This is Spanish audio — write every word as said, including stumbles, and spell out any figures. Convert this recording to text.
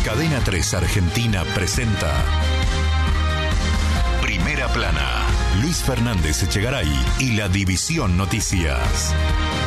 Cadena tres Argentina presenta Primera Plana, Luis Fernández Echegaray y la División Noticias.